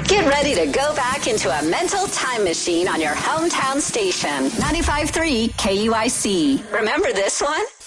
Get ready to go back into a mental time machine on your hometown station, 95.3 KUIC. Remember this one?